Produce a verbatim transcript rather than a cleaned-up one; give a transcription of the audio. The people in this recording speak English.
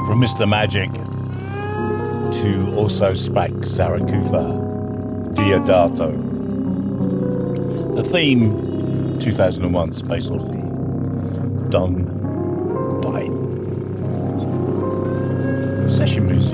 From Mister Magic to also Spec Zaragoza, Diodato. The theme, two thousand one Space Odyssey, done by Session Music.